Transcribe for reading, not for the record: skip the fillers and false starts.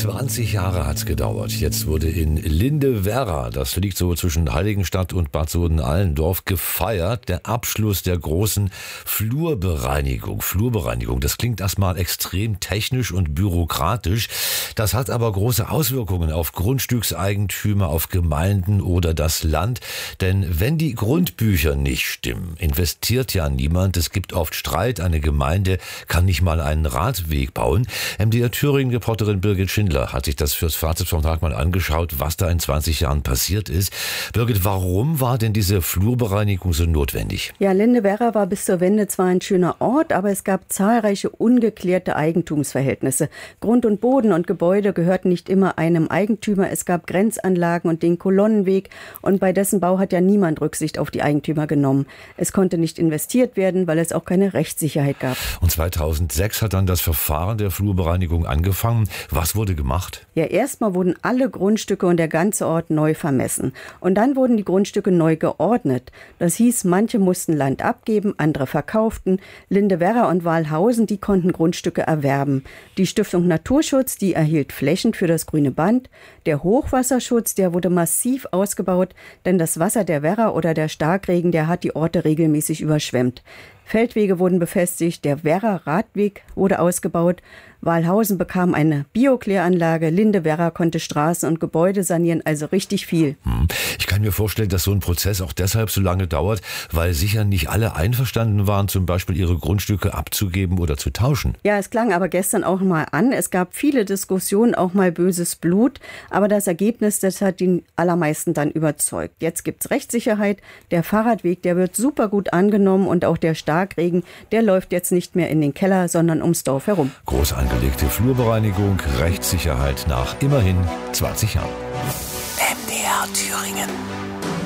20 Jahre hat's gedauert. Jetzt wurde in Lindewerra, das liegt so zwischen Heiligenstadt und Bad Sohn-Allendorf, gefeiert. Der Abschluss der großen Flurbereinigung. Flurbereinigung, das klingt erstmal extrem technisch und bürokratisch. Das hat aber große Auswirkungen auf Grundstückseigentümer, auf Gemeinden oder das Land. Denn wenn die Grundbücher nicht stimmen, investiert ja niemand. Es gibt oft Streit. Eine Gemeinde kann nicht mal einen Radweg bauen. MDR Thüringen-Reporterin Birgit Schindler hat sich das fürs Fazit vom Tag mal angeschaut, was da in 20 Jahren passiert ist. Birgit, warum war denn diese Flurbereinigung so notwendig? Ja, Lindewerra war bis zur Wende zwar ein schöner Ort, aber es gab zahlreiche ungeklärte Eigentumsverhältnisse. Grund und Boden und Gebäude gehörten nicht immer einem Eigentümer. Es gab Grenzanlagen und den Kolonnenweg und bei dessen Bau hat ja niemand Rücksicht auf die Eigentümer genommen. Es konnte nicht investiert werden, weil es auch keine Rechtssicherheit gab. Und 2006 hat dann das Verfahren der Flurbereinigung angefangen. Was wurde gemacht? Ja, erstmal wurden alle Grundstücke und der ganze Ort neu vermessen. Und dann wurden die Grundstücke neu geordnet. Das hieß, manche mussten Land abgeben, andere verkauften. Lindewerra und Walhausen, die konnten Grundstücke erwerben. Die Stiftung Naturschutz, die erhielt Flächen für das grüne Band. Der Hochwasserschutz, der wurde massiv ausgebaut, denn das Wasser der Werra oder der Starkregen, der hat die Orte regelmäßig überschwemmt. Feldwege wurden befestigt, der Werra-Radweg wurde ausgebaut, Walhausen bekam eine Biokläranlage, Lindewerra konnte Straßen und Gebäude sanieren, also richtig viel. Ich kann mir vorstellen, dass so ein Prozess auch deshalb so lange dauert, weil sicher nicht alle einverstanden waren, zum Beispiel ihre Grundstücke abzugeben oder zu tauschen. Ja, es klang aber gestern auch mal an. Es gab viele Diskussionen, auch mal böses Blut, aber das Ergebnis, das hat die allermeisten dann überzeugt. Jetzt gibt's Rechtssicherheit, der Fahrradweg, der wird super gut angenommen und auch der Starkregen, der läuft jetzt nicht mehr in den Keller, sondern ums Dorf herum. Groß angelegte Flurbereinigung, Rechtssicherheit nach immerhin 20 Jahren. MDR Thüringen.